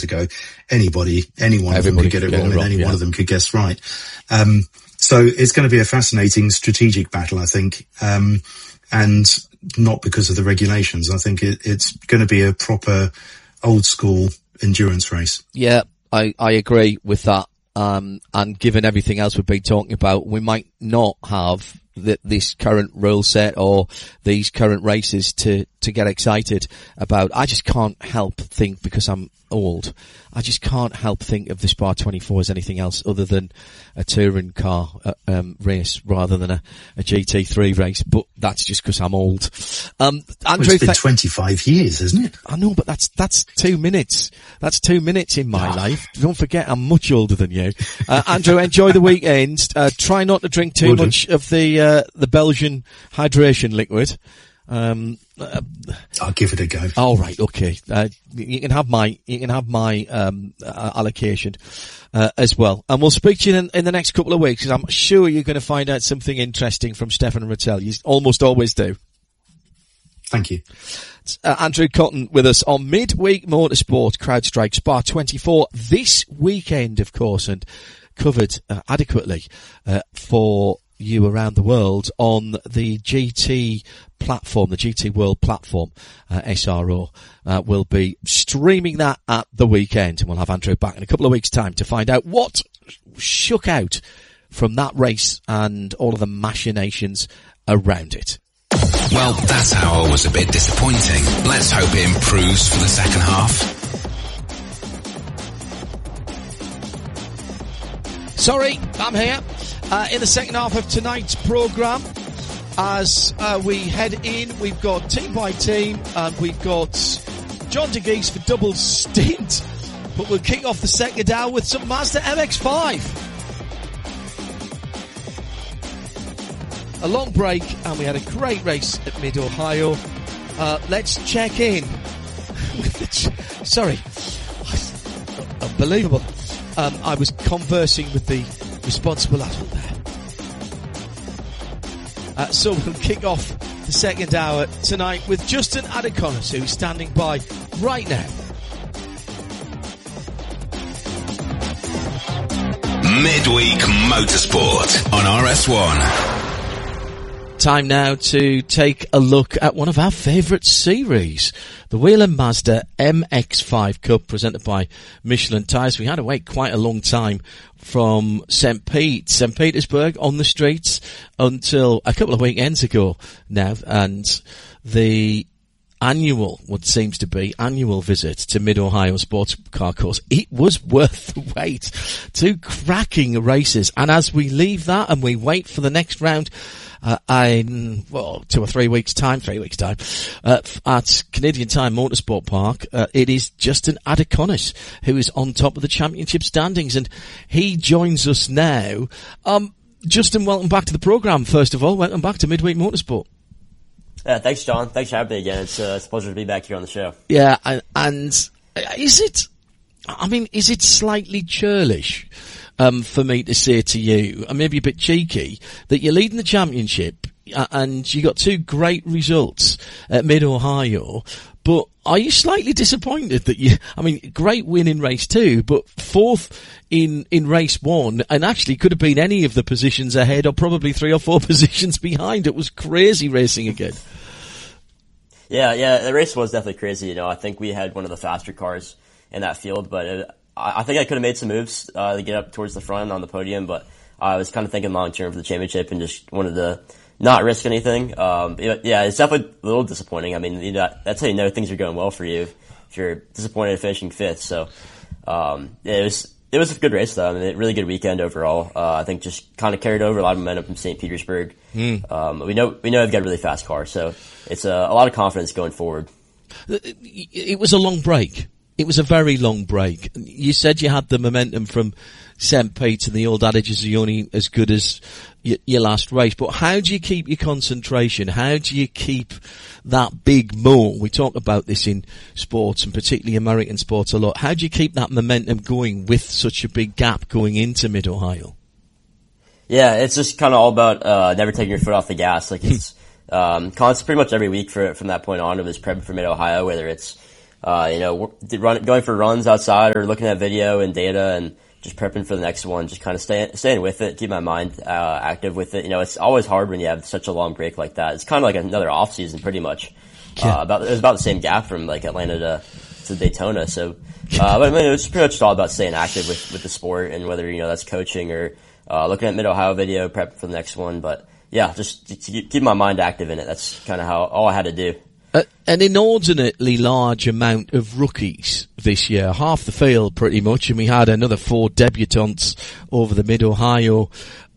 ago, any one of them could get it wrong, and any one of them could guess right. So it's going to be a fascinating strategic battle, I think, and not because of the regulations. I think it's going to be a proper old school endurance race. Yeah, I agree with that. And given everything else we've been talking about, we might not have this current rule set or these current races to get excited about. I just can't help think, because I'm old, I just can't help think of the Spa 24 as anything else other than a touring car race rather than a GT3 race. But that's just because I'm old. Andrew, it's been 25 years, isn't it? I know, but that's 2 minutes. That's 2 minutes in my life. Don't forget, I'm much older than you. Andrew, enjoy the weekend. Try not to drink too much of the Belgian hydration liquid. I'll give it a go. All right, okay. You can have my allocation as well, and we'll speak to you in the next couple of weeks, because I'm sure you're going to find out something interesting from Stefan Rattel. You almost always do. Thank you. Andrew Cotton with us on Midweek Motorsport CrowdStrike Spa 24 this weekend, of course, and covered adequately for you around the world on the GT platform, the GT World platform. SRO will be streaming that at the weekend, and we'll have Andrew back in a couple of weeks' time to find out what shook out from that race and all of the machinations around it. Well, that hour was a bit disappointing. Let's hope it improves for the second half. Sorry, I'm here. In the second half of tonight's programme, as we head in, we've got team by team, and we've got John DeGeese for double stint, but we'll kick off the second hour with some Mazda MX-5. A long break, and we had a great race at Mid-Ohio. Let's check in with the... Sorry. Unbelievable. I was conversing with the responsible adult there. So we'll kick off the second hour tonight with Justin Adekonis, who's standing by right now. Midweek Motorsport on RS1. Time now to take a look at one of our favourite series, the Whelen Mazda MX-5 Cup, presented by Michelin Tyres. We had to wait quite a long time from St. Petersburg on the streets until a couple of weekends ago now, and the annual visit to Mid-Ohio Sports Car Course. It was worth the wait. Two cracking races, and as we leave that and we wait for the next round, in 2 or 3 weeks' time, at Canadian Tire Motorsport Park, it is Justin Adekonis who is on top of the championship standings, and he joins us now. Justin, welcome back to the programme, first of all. Welcome back to Midweek Motorsport. Thanks, John. Thanks for having me again. It's a pleasure to be back here on the show. Yeah, and is it slightly churlish for me to say to you, and maybe a bit cheeky, that you're leading the championship and you got two great results at Mid-Ohio, but are you slightly disappointed that great win in race 2, but fourth in race 1, and actually could have been any of the positions ahead or probably 3 or 4 positions behind? It was crazy racing again. Yeah, the race was definitely crazy. I think we had one of the faster cars in that field, but I think I could have made some moves to get up towards the front on the podium, but I was kind of thinking long term for the championship and just wanted to not risk anything. Yeah, it's definitely a little disappointing. I mean, that's how you know things are going well for you, if you're disappointed at finishing 5th. So, it was a good race though. I mean, a really good weekend overall. I think just kind of carried over a lot of momentum from St. Petersburg. We know they've got a really fast car, so it's a lot of confidence going forward. It was a long break. It was a very long break. You said you had the momentum from St. Pete, and the old adage is you're only as good as your last race. But how do you keep your concentration? How do you keep that big mo? We talk about this in sports, and particularly American sports, a lot. How do you keep that momentum going with such a big gap going into Mid-Ohio? Yeah, it's just kind of all about never taking your foot off the gas. Like it's constant pretty much every week from that point on. It was prepping for Mid-Ohio, whether it's going for runs outside or looking at video and data and just prepping for the next one, just kind of staying with it, keep my mind active with it. It's always hard when you have such a long break like that. It's kind of like another off season pretty much. Yeah. It was about the same gap from like Atlanta to Daytona. So, but I mean, it's pretty much all about staying active with the sport, and whether, that's coaching or looking at Mid-Ohio video, prepping for the next one. But yeah, just to keep my mind active in it. That's kind of all I had to do. An inordinately large amount of rookies this year, half the field pretty much, and we had another 4 debutants over the Mid-Ohio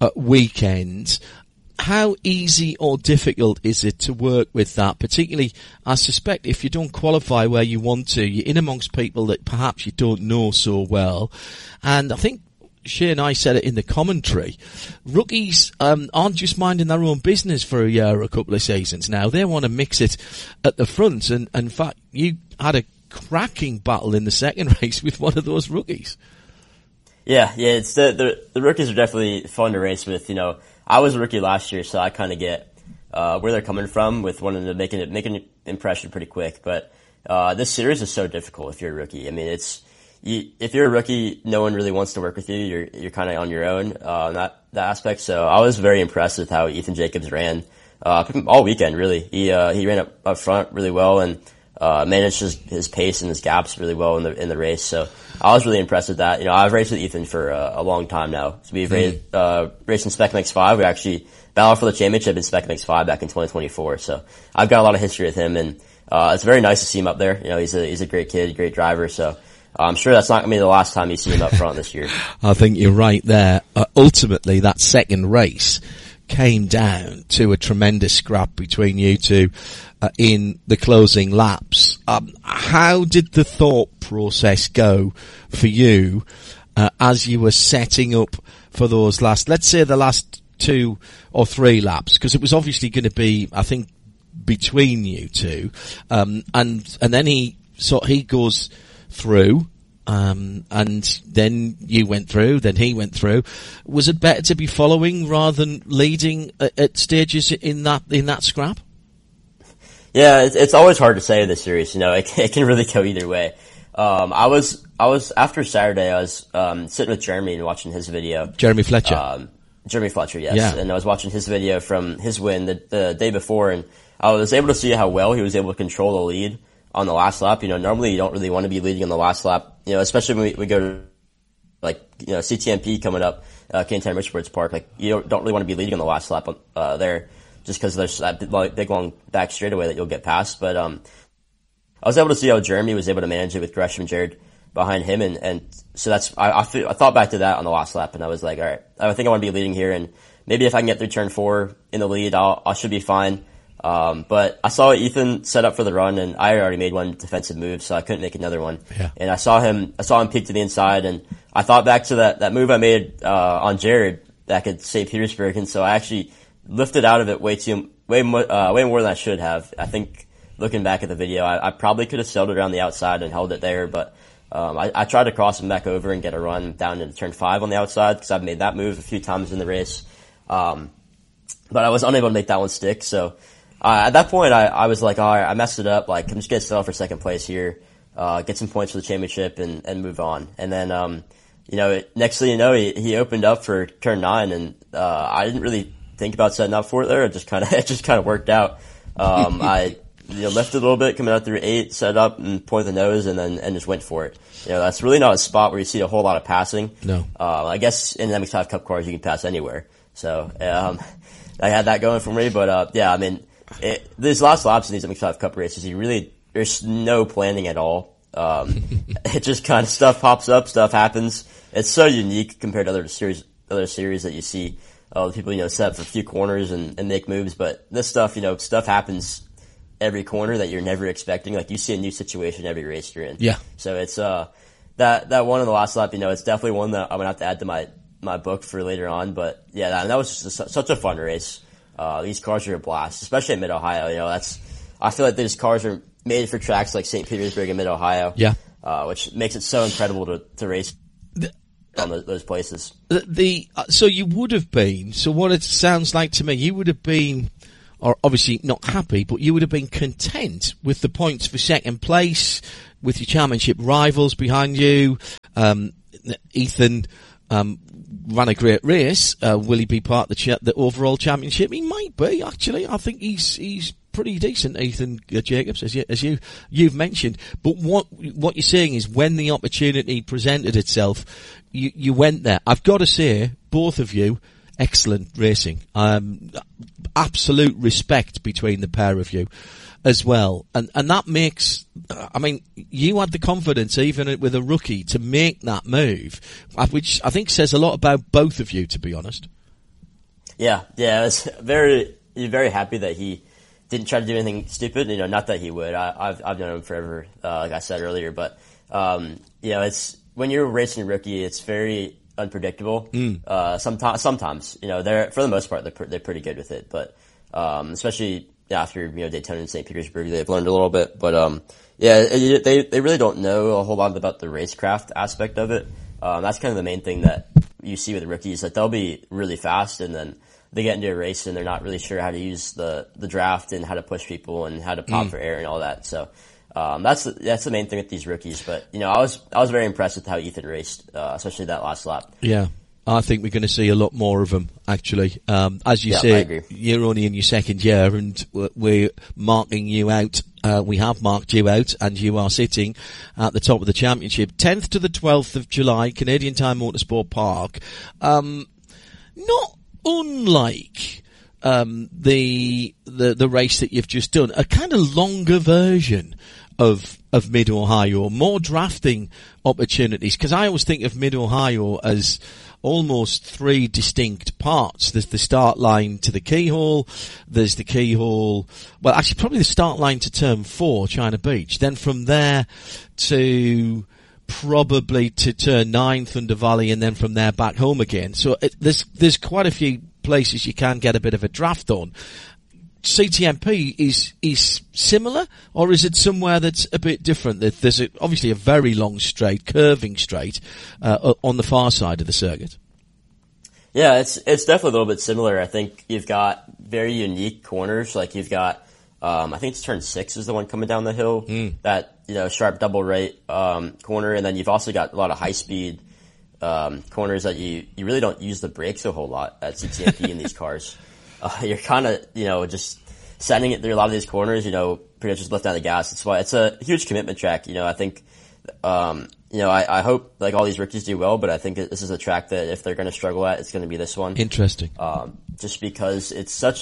weekend. How easy or difficult is it to work with that? Particularly, I suspect if you don't qualify where you want to, you're in amongst people that perhaps you don't know so well. And I think Shea and I said it in the commentary. Rookies aren't just minding their own business for a year or a couple of seasons now. They want to mix it at the front. And in fact, you had a cracking battle in the second race with one of those rookies. Yeah. It's the rookies are definitely fun to race with. I was a rookie last year, so I kind of get where they're coming from with wanting to make an impression pretty quick. But this series is so difficult if you're a rookie. I mean, if you're a rookie, no one really wants to work with you. You're kind of on your own that aspect. So I was very impressed with how Ethan Jacobs ran all weekend. Really, he ran up front really well and managed his pace and his gaps really well in the race. So I was really impressed with that. I've raced with Ethan for a long time now. So we've raced in Spec MX5. We actually battled for the championship in Spec MX5 back in 2024. So I've got a lot of history with him, and it's very nice to see him up there. He's a great kid, great driver. So I'm sure that's not going to be the last time you see him up front this year. I think you're right there. Ultimately, that second race came down to a tremendous scrap between you two in the closing laps. How did the thought process go for you as you were setting up for those last 2 or 3 laps? Because it was obviously going to be, I think, between you two. And then he goes through, and then you went through, then he went through. Was it better to be following rather than leading at stages in that scrap? Yeah, it's always hard to say in this series. It can really go either way. I was after Saturday, I was sitting with Jeremy and watching his video. Jeremy Fletcher. Jeremy Fletcher, yes. Yeah. And I was watching his video from his win the day before, and I was able to see how well he was able to control the lead on the last lap. Normally you don't really want to be leading on the last lap, especially when we go to CTMP coming up, Canton Richards Park. Like, you don't really want to be leading on the last lap there, just because there's that big long back straightaway that you'll get past. But I was able to see how Jeremy was able to manage it with Gresham and Jared behind him, and so I thought back to that on the last lap, and I was like, all right, I think I want to be leading here, and maybe if I can get through turn 4 in the lead, I should be fine. But I saw Ethan set up for the run, and I already made one defensive move, so I couldn't make another one. Yeah. And I saw him peek to the inside, and I thought back to that move I made on Jared back at St. Petersburg, and so I actually lifted out of it way more than I should have. I think looking back at the video, I probably could have sailed it around the outside and held it there, but I tried to cross him back over and get a run down into turn 5 on the outside, because I've made that move a few times in the race. But I was unable to make that one stick, so at that point, I was like, all right, I messed it up. Like, I'm just going to settle for second place here, get some points for the championship and move on. And then, next thing you know, he opened up for turn 9, and I didn't really think about setting up for it there. It just kind of worked out. I lifted a little bit coming out through 8, set up and pointed the nose, and just went for it. That's really not a spot where you see a whole lot of passing. No. I guess in MX5 Cup cars you can pass anywhere. So, I had that going for me, but yeah, I mean, these last laps in these MX5 Cup races, there's no planning at all. It just kind of stuff pops up, stuff happens. It's so unique compared to other series that you see. People, set up for a few corners and make moves, but this stuff, stuff happens every corner that you're never expecting. Like, you see a new situation every race you're in. Yeah. So it's, that one in the last lap, it's definitely one that I'm gonna have to add to my book for later on. But yeah, that was just such a fun race. These cars are a blast, especially in Mid-Ohio. I feel like these cars are made for tracks like St. Petersburg and Mid-Ohio. Yeah. Which makes it so incredible to race on those places. So you would have been, so what it sounds like to me, you would have been are obviously not happy, but you would have been content with the points for second place, with your championship rivals behind you. Ethan ran a great race. Will he be part of the overall championship? He might be, actually. I think he's pretty decent, Ethan Jacobs, as you've mentioned. But what you're saying is, when the opportunity presented itself, you went there. I've got to say, both of you, excellent racing. Absolute respect between the pair of you as well. And that makes, I mean, you had the confidence, even with a rookie, to make that move, which I think says a lot about both of you, to be honest. Yeah, I was very happy that he didn't try to do anything stupid. Not that he would. I've known him forever, like I said earlier. But it's when you're racing a rookie, it's very unpredictable. Sometimes, they're, for the most part, they're pretty good with it. But especially after Daytona and St. Petersburg, they've learned a little bit. But they really don't know a whole lot about the racecraft aspect of it. That's kind of the main thing that you see with the rookies, that they'll be really fast, and then they get into a race and they're not really sure how to use the draft and how to push people and how to pop for air and all that. So that's the main thing with these rookies. But I was very impressed with how Ethan raced, especially that last lap. Yeah, I think we're going to see a lot more of him, actually. As you say, you're only in your second year, and we're marking you out. We have marked you out, and you are sitting at the top of the championship. 10th to the 12th of July, Canadian Tire Motorsport Park. Not unlike the race that you've just done, a kind of longer version of Mid-Ohio, more drafting opportunities, because I always think of Mid-Ohio as almost three distinct parts. There's the start line to the keyhole, there's the keyhole, well, actually probably the start line to turn 4, China Beach, then from there to probably to turn 9, Thunder Valley, and then from there back home again. So there's quite a few places you can get a bit of a draft on. CTMP is similar, or is it somewhere that's a bit different? There's obviously a very long straight, curving straight, on the far side of the circuit. Yeah, it's definitely a little bit similar. I think you've got very unique corners. Like you've got, I think it's turn 6 is the one coming down the hill. That, sharp double right, corner. And then you've also got a lot of high speed, corners that you really don't use the brakes a whole lot at CTMP in these cars. You're kind of, just sending it through a lot of these corners, pretty much just lifting out the gas. It's why it's a huge commitment track. I think, I hope like all these rookies do well, but I think this is a track that if they're going to struggle at, it's going to be this one. Interesting. Just because it's such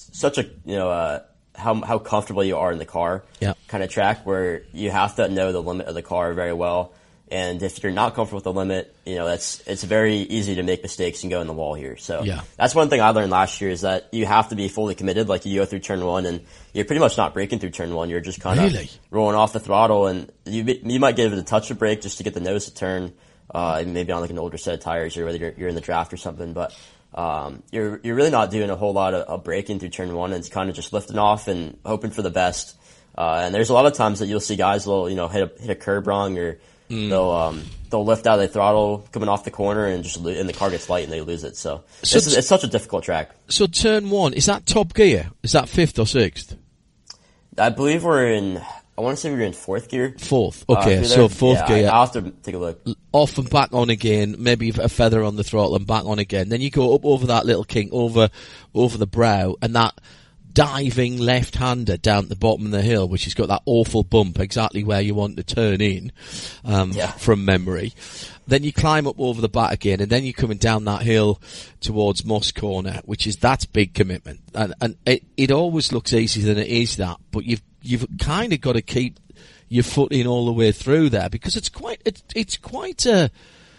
a, how comfortable you are in the car kind of track, where you have to know the limit of the car very well. And if you're not comfortable with the limit, it's very easy to make mistakes and go in the wall here. So that's one thing I learned last year, is that you have to be fully committed. Like you go through turn 1 and you're pretty much not braking through turn 1. You're just kind of rolling off the throttle, and you might give it a touch of brake just to get the nose to turn, maybe on like an older set of tires, or whether you're in the draft or something. But, you're really not doing a whole lot of braking through turn 1. It's kind of just lifting off and hoping for the best. And there's a lot of times that you'll see guys will, hit a curb wrong, or they'll lift out of the throttle coming off the corner, and the car gets light and they lose it. So it's such a difficult track. So turn 1, is that top gear? Is that 5th or 6th? I believe we're in, I want to say we're in 4th gear. 4th, okay, so 4th gear. I'll have to take a look. Off and back on again, maybe a feather on the throttle and back on again. Then you go up over that little kink, over the brow, and that diving left-hander down at the bottom of the hill, which has got that awful bump exactly where you want to turn in, from memory. Then you climb up over the back again, and then you're coming down that hill towards Moss Corner, that's big commitment. And it always looks easier than it is that, but you've kind of got to keep your foot in all the way through there, because it's quite a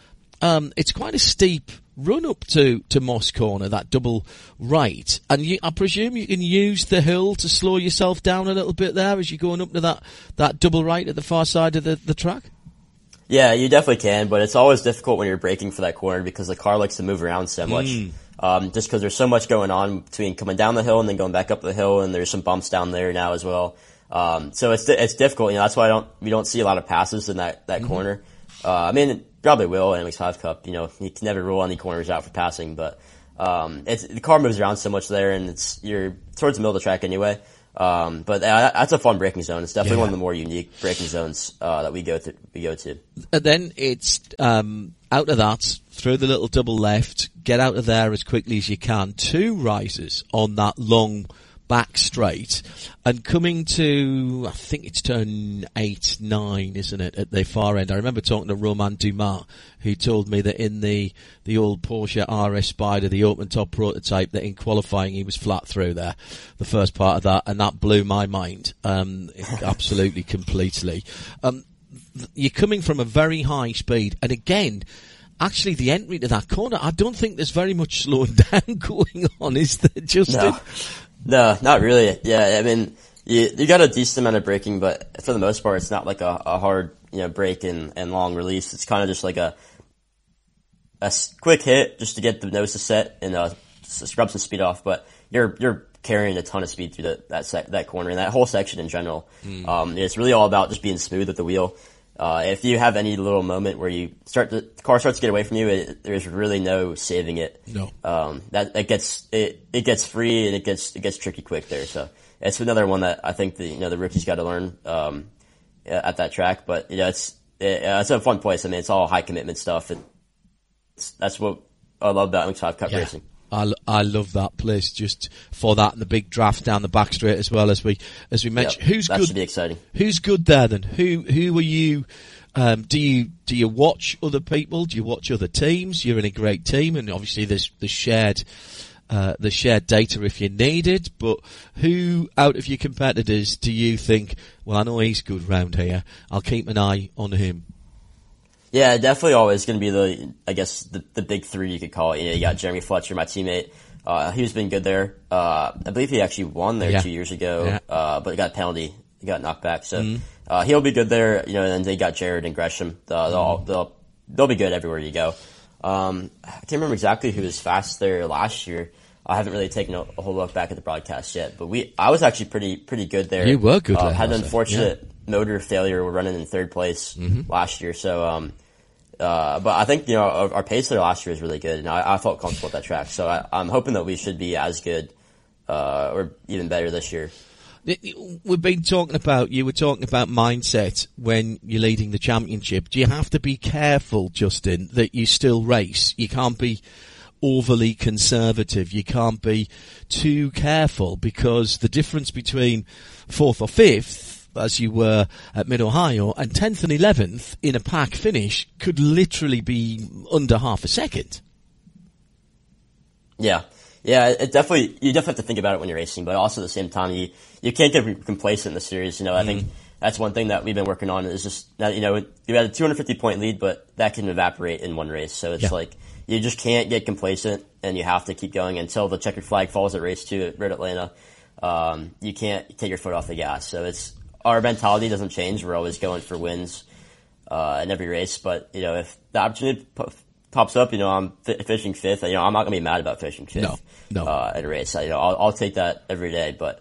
steep run up to Moss Corner, that double right. And I presume you can use the hill to slow yourself down a little bit there as you're going up to that double right at the far side of the track? Yeah, you definitely can, but it's always difficult when you're braking for that corner, because the car likes to move around so much. Just because there's so much going on between coming down the hill and then going back up the hill, and there's some bumps down there now as well. So it's difficult. That's why we don't see a lot of passes in that corner. I mean, probably will in MX5 Cup. You can never rule any corners out for passing, but the car moves around so much there, and you're towards the middle of the track anyway. But that's a fun braking zone. It's definitely one of the more unique braking zones that we go to. And then it's out of that, through the little double left, get out of there as quickly as you can. 2 rises on that long back straight, and coming to, I think it's turn 8, 9, isn't it, at the far end. I remember talking to Romain Dumas, who told me that in the old Porsche RS Spider, the open top prototype, that in qualifying he was flat through there, the first part of that, and that blew my mind, absolutely, completely. You're coming from a very high speed, and again, actually, the entry to that corner, I don't think there's very much slowing down going on, is there, Justin? No, not really. Yeah, I mean, you got a decent amount of braking, but for the most part, it's not like a hard, brake and long release. It's kind of just like a quick hit just to get the nose to set and scrub some speed off. But you're carrying a ton of speed through that corner and that whole section in general. It's really all about just being smooth at the wheel. If you have any little moment where the car starts to get away from you, there's really no saving it. No. It gets free and it gets tricky quick there. So it's another one that I think the rookies got to learn, at that track. But, it's a fun place. I mean, it's all high commitment stuff. That's what I love about MX5 Cup racing. I love that place just for that, and the big draft down the back straight as well, as we mentioned. Yep, who's that good? Should be exciting. Who's good there then? Who are you? Do you watch other people? Do you watch other teams? You're in a great team, and obviously there's the shared data if you need it. But who out of your competitors do you think? Well, I know he's good round here. I'll keep an eye on him. Yeah, definitely always going to be the big 3 you could call it. You got Jeremy Fletcher, my teammate. He's been good there. I believe he actually won there 2 years ago, but he got a penalty. He got knocked back. So, he'll be good there, and then they got Jared and Gresham. They'll be good everywhere you go. I can't remember exactly who was fast there last year. I haven't really taken a whole look back at the broadcast yet, but I was actually pretty good there. You were good there. Had an unfortunate motor failure. We're running in 3rd place last year. So, but I think, our pace there last year was really good, and I felt comfortable at that track. So I'm hoping that we should be as good, or even better this year. We've been talking about, you were talking about mindset when you're leading the championship. Do you have to be careful, Justin, that you still race? You can't be overly conservative. You can't be too careful, because the difference between 4th or 5th, as you were at Mid-Ohio, and 10th and 11th in a pack finish could literally be under half a second. Yeah, you definitely have to think about it when you're racing, but also at the same time, you can't get complacent in the series. I think that's one thing that we've been working on, is just that, you had a 250 point lead, but that can evaporate in one race. So it's like, you just can't get complacent, and you have to keep going until the checkered flag falls at race 2 at Road Atlanta. You can't take your foot off the gas. So our mentality doesn't change. We're always going for wins, in every race. But, if the opportunity pops up, I'm finishing 5th, I'm not gonna be mad about finishing 5th. No. At a race. I'll take that every day, but,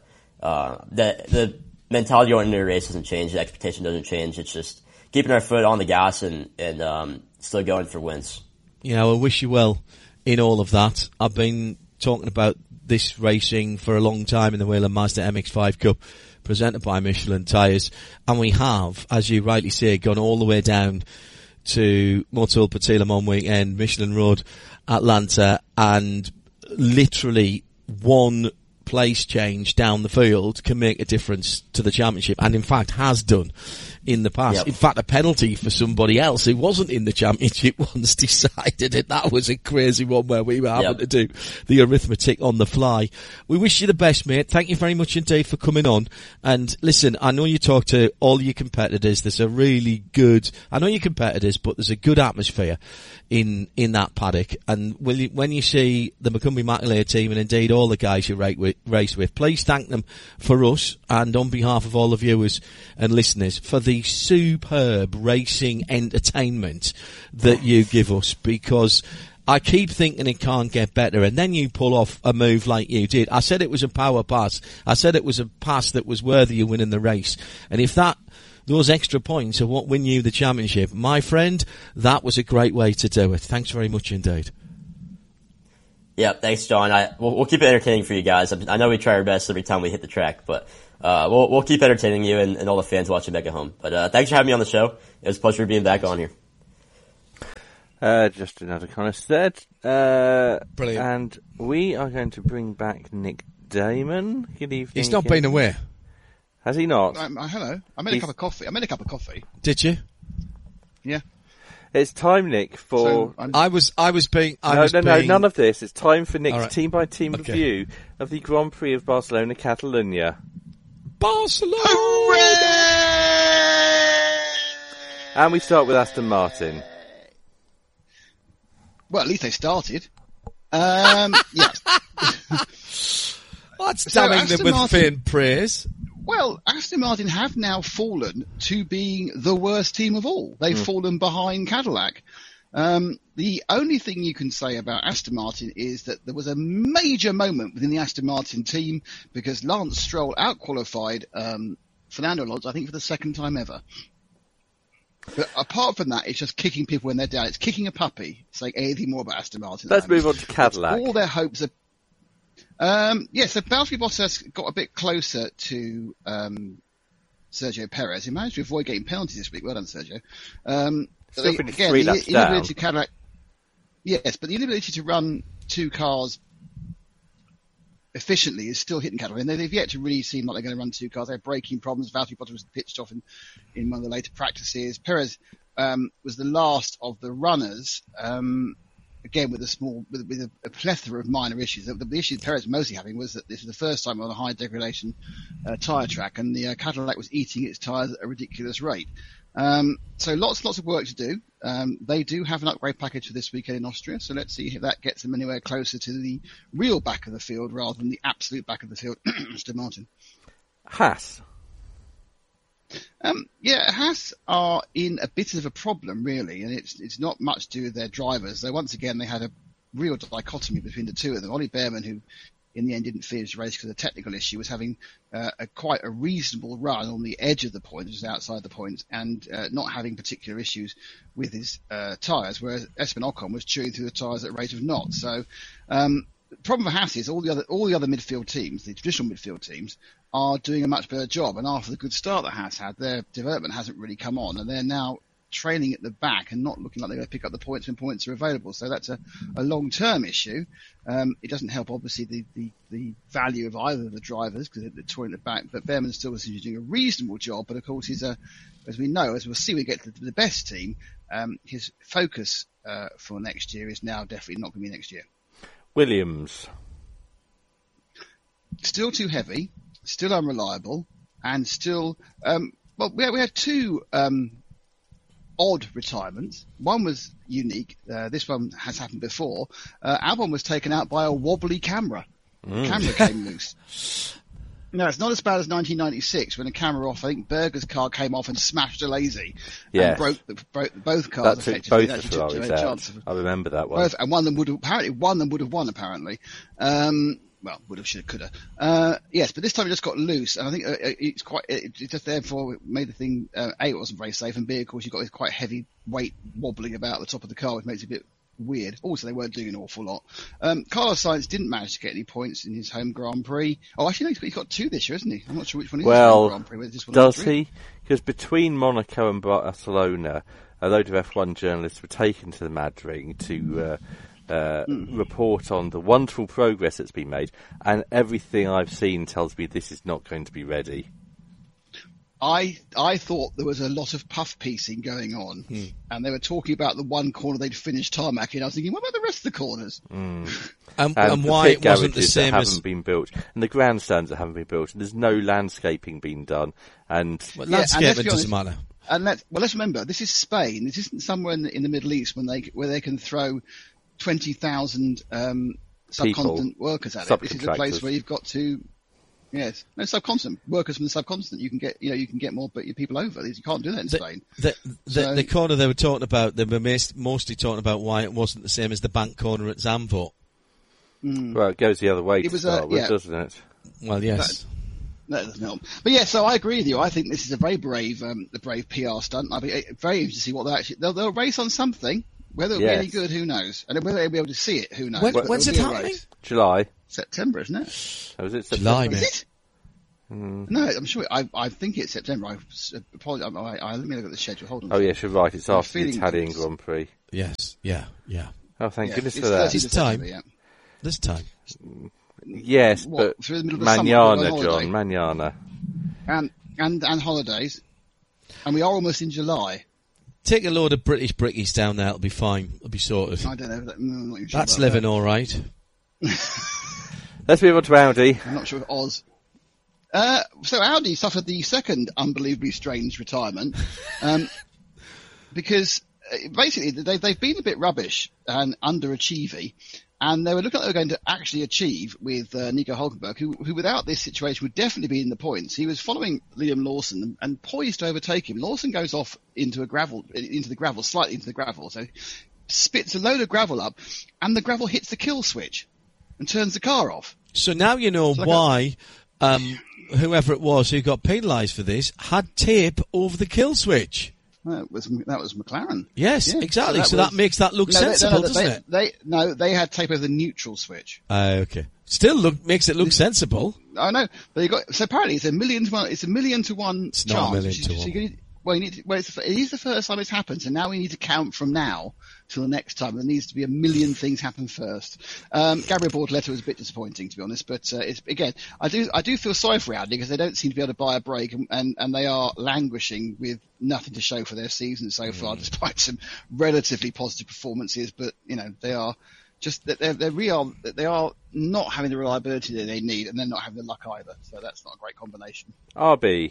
the mentality going into a race doesn't change. The expectation doesn't change. It's just keeping our foot on the gas and still going for wins. I wish you well in all of that. I've been talking about this racing for a long time in the Whelen Mazda MX5 Cup, presented by Michelin Tyres, and we have, as you rightly say, gone all the way down to Motul Petit-Le-Mans weekend, Michelin Road, Atlanta, and literally one place change down the field can make a difference to the championship, and in fact has done in the past. Yep. In fact, a penalty for somebody else who wasn't in the championship once decided it. That was a crazy one where we were having to do the arithmetic on the fly. We wish you the best, mate. Thank you very much indeed for coming on. And listen, I know you talk to all your competitors. There's a really good, I know your competitors, but there's a good atmosphere in that paddock. And when you see the Macumbi McAleer team, and indeed all the guys you race with, please thank them for us and on behalf of all the viewers and listeners for the superb racing entertainment that you give us, because I keep thinking it can't get better, and then you pull off a move like you did. I said it was a power pass. I said it was a pass that was worthy of winning the race. And if those extra points are what win you the championship, my friend, that was a great way to do it. Thanks very much indeed. Yeah, thanks, John. We'll keep it entertaining for you guys. I know we try our best every time we hit the track, but we'll keep entertaining you and all the fans watching back at home. But thanks for having me on the show. It was a pleasure being back on here. Just another kind of said. Brilliant. And we are going to bring back Nick Damon. Good evening. He's not been away. Has he not? Hello. I made a cup of coffee. Did you? Yeah. It's time, Nick, for... none of this. It's time for Nick's team-by-team review of the Grand Prix of Barcelona, Catalonia. Barcelona! Hooray! And we start with Aston Martin. Well, at least they started. Yes. That's damning them with faint praise. Well, Aston Martin have now fallen to being the worst team of all. They've fallen behind Cadillac. The only thing you can say about Aston Martin is that there was a major moment within the Aston Martin team because Lance Stroll outqualified Fernando Alonso, I think, for the second time ever. But apart from that, it's just kicking people when they're down. It's kicking a puppy, saying anything more about Aston Martin. Let's move on to Cadillac. All their hopes are... so Valtteri Bottas got a bit closer to Sergio Perez. He managed to avoid getting penalties this week. Well done, Sergio. Still finished 3 laps down. Cadillac, yes, but the inability to run two cars efficiently is still hitting Cadillac. And they've yet to really seem like they're going to run two cars. They have braking problems. Valtteri Bottas was pitched off in one of the later practices. Perez was the last of the runners. Again, with a plethora of minor issues. The issue Perez was mostly having was that this was the first time on a high degradation tyre track, and the Cadillac was eating its tyres at a ridiculous rate. So lots of work to do. They do have an upgrade package for this weekend in Austria, so let's see if that gets them anywhere closer to the real back of the field rather than the absolute back of the field, Mr. Martin. Haas. Haas are in a bit of a problem, really, and it's not much to do with their drivers. Though once again, they had a real dichotomy between the two of them. Ollie Behrman, who in the end didn't finish the race because of a technical issue, was having quite a reasonable run on the edge of the point, just outside the point, and not having particular issues with his tyres, whereas Esteban Ocon was chewing through the tyres at a rate of knots. So the problem for Haas is all the other midfield teams, the traditional midfield teams, are doing a much better job. And after the good start that Haas had, their development hasn't really come on, and they're now trailing at the back and not looking like they're going to pick up the points when points are available. So that's a long-term issue. It doesn't help, obviously, the value of either of the drivers because they're touring at the back. But Behrman still seems to be doing a reasonable job. But of course, he's as we know, as we'll see, we get to the best team. His focus for next year is now definitely not going to be next year. Williams. Still too heavy, still unreliable, and still... we had two odd retirements. One was unique. This one has happened before. Albon was taken out by a wobbly camera. The camera came loose. No, it's not as bad as 1996 when a camera off. I think Berger's car came off and smashed a lazy and broke both cars. That took both the Ferraris out. I remember that one. And one of them would have won. Apparently, well, would have, should have, could have. Yes, but this time it just got loose, and I think it just therefore made the thing A, it wasn't very safe, and B, of course, you've got this quite heavy weight wobbling about the top of the car, which makes it a bit weird. Also, they weren't doing an awful lot. Carlos Sainz didn't manage to get any points in his home Grand Prix. Oh, actually, no, he's got 2 this year, isn't he? I'm not sure which one is his home Grand Prix. This one does he? Because between Monaco and Barcelona, a load of F1 journalists were taken to the Mad Ring to report on the wonderful progress that's been made, and everything I've seen tells me this is not going to be ready. I thought there was a lot of puff piecing going on, and they were talking about the one corner they'd finished tarmac in. I was thinking, what about the rest of the corners? And why it wasn't the same that haven't been built, and the grandstands that haven't been built, and there's no landscaping being done. And landscaping doesn't matter. And let's remember, this is Spain. This isn't somewhere in the Middle East where they can throw 20,000 subcontinent workers at it. This is a place where you've got to. Yes, no subcontinent workers from the subcontinent. You can get more people over. You can't do that in Spain. The corner they were talking about, they were mostly talking about why it wasn't the same as the bank corner at Zandvoort. Well, it goes the other way to start with, doesn't it? Well, yes. That doesn't help. But yeah, so I agree with you. I think this is a very brave PR stunt. I'll be very interested to see what they'll race on something. Whether it'll be any good, who knows? And whether they'll be able to see it, who knows? When's it happening? July. September, isn't it? Oh, is it September? July, Is it? No, I'm sure. I think it's September. Let me look at the schedule. Hold on. Oh yes, you're right. It's after the Italian Grand Prix. Yes. Yeah. Oh, thank goodness for that. This time. This time. Yes, but through the middle of the summer, Manana, John, Manana. And holidays, and we are almost in July. Take a load of British brickies down there. It'll be fine. It'll be sorted. I don't know. I'm not even sure That's living all right. Let's move on to Audi. I'm not sure if Oz. So Audi suffered the second unbelievably strange retirement, because basically they've been a bit rubbish and underachieving, and they were looking like they were going to actually achieve with Nico Hülkenberg, who without this situation would definitely be in the points. He was following Liam Lawson and poised to overtake him. Lawson goes off into the gravel, slightly into the gravel, so spits a load of gravel up, and the gravel hits the kill switch and turns the car off. So now you know why whoever it was who got penalised for this had tape over the kill switch. That was McLaren. Yes, exactly. So that makes that look sensible, doesn't it? They had tape over the neutral switch. Okay. Still makes it look sensible. I know, but so apparently it's a million to one. It's a million to one it's chance. Not a million to one. It is the first time it's happened, so now we need to count from now till the next time. There needs to be a million things happen first. Gabriel Bortoleto was a bit disappointing, to be honest, but it's again, I do feel sorry for Audi because they don't seem to be able to buy a break, and they are languishing with nothing to show for their season so far, despite some relatively positive performances. But they are just they are not having the reliability that they need, and they're not having the luck either. So that's not a great combination. RB.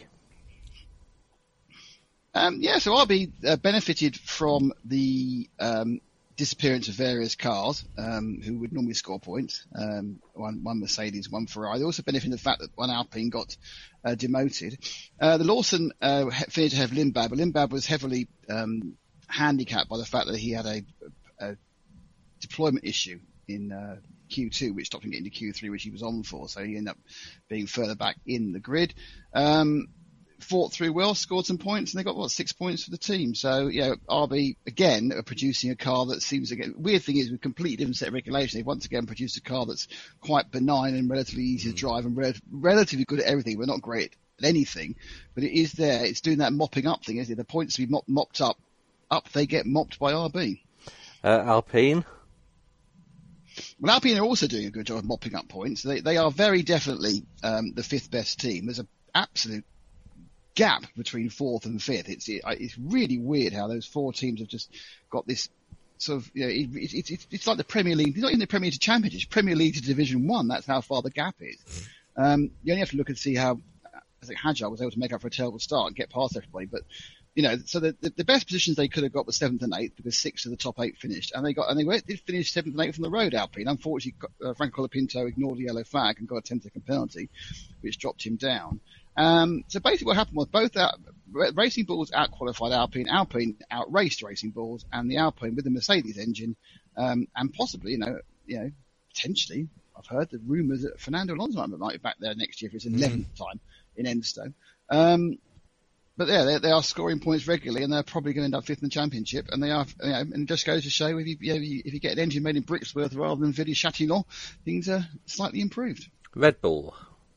So RB benefited from the disappearance of various cars who would normally score points. One Mercedes, one Ferrari. They also benefited from the fact that one Alpine got demoted. The Lawson finished ahead of Lindblad, but Lindblad was heavily handicapped by the fact that he had a deployment issue in Q2, which stopped him getting to Q3, which he was on for. So he ended up being further back in the grid. Fought through well, scored some points, and they got 6 points for the team. So RB again are producing a car that seems to get. Weird thing is, with a completely different set of regulations, they've once again produced a car that's quite benign and relatively easy to drive and relatively good at everything. We're not great at anything, but it is there. It's doing that mopping up thing, isn't it? The points to be mopped up, they get mopped by RB. Alpine. Well, Alpine are also doing a good job of mopping up points. They are very definitely the fifth best team. There's an absolute gap between fourth and fifth. It's really weird how those four teams have just got this sort of, it's like the Premier League. It's not even the Premier League to Championship, it's Premier League to Division 1. That's how far the gap is. You only have to look and see how Hadjar was able to make up for a terrible start and get past everybody. But so the best positions they could have got were 7th and 8th because 6 of the top 8 finished, and they did finish 7th and 8th from the road. Alpine, unfortunately, Franco Colapinto ignored the yellow flag and got a 10-second penalty, which dropped him down. So basically what happened was both Racing Bulls out-qualified Alpine out-raced Racing Bulls, and the Alpine with the Mercedes engine, and possibly, potentially, I've heard the rumours that Fernando Alonso might be back there next year for his 11th time in Enstone. But they are scoring points regularly, and they're probably going to end up 5th in the championship. And they are, and it just goes to show if you get an engine made in Brixworth rather than Villiers-Châtillon, things are slightly improved. Red Bull.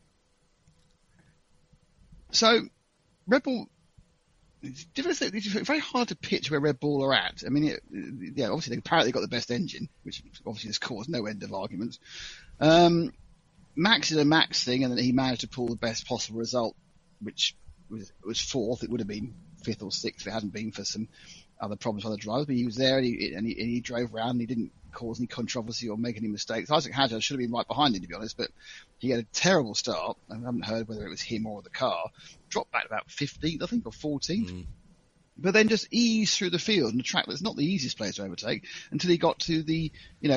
So, Red Bull, it's very hard to pitch where Red Bull are at. I mean, obviously they apparently got the best engine, which obviously has caused no end of arguments. Max is a Max thing, and then he managed to pull the best possible result, which was fourth. It would have been 5th or 6th if it hadn't been for some other problems with other drivers. But he was there, and he drove around, and he didn't cause any controversy or make any mistakes. Isaac Hadjar should have been right behind him, to be honest, but he had a terrible start. I haven't heard whether it was him or the car. Dropped back about 15th, I think, or 14th. But then just eased through the field on a track that's not the easiest place to overtake until he got to the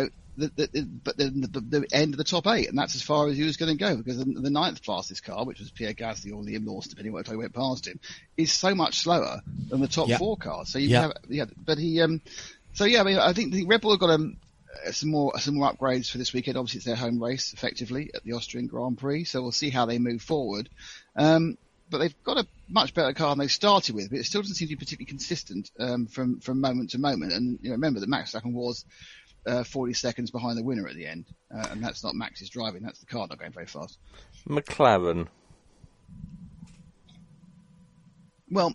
end of the top 8, and that's as far as he was going to go, because the 9th fastest car, which was Pierre Gasly or Liam Lawson, depending on what time he went past him, is so much slower than the top 4 cars. So I mean, I think the Red Bull have got some more upgrades for this weekend. Obviously, it's their home race, effectively, at the Austrian Grand Prix, so we'll see how they move forward. but they've got a much better car than they started with, but it still doesn't seem to be particularly consistent from moment to moment. And remember that Max Verstappen was 40 seconds behind the winner at the end, and that's not Max's driving; that's the car not going very fast. McLaren. Well,